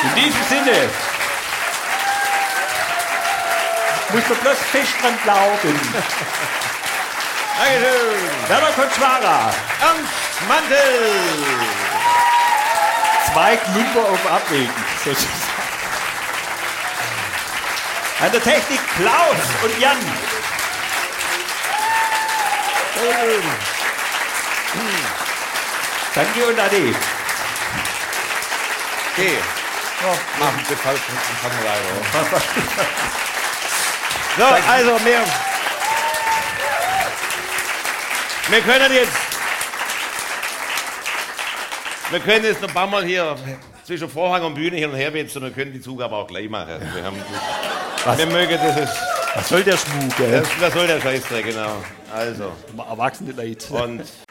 In diesem Sinne muss man bloß fest dran glauben. Dankeschön. Werner Konschwara. Ernst Mantel. 2 Klumper auf Abwägen, sozusagen. An der Technik Klaus und Jan. Danke und Ade. Okay. Machen wir falsch und fangen weiter. So, also wir können jetzt noch ein paar Mal hier zwischen Vorhang und Bühne hin und her wetzen und wir können die Zugabe auch gleich machen. Wir mögen das. Was soll der Schmuck, gell? Was soll der Scheißdreck, genau. Also. Erwachsene Leute. Und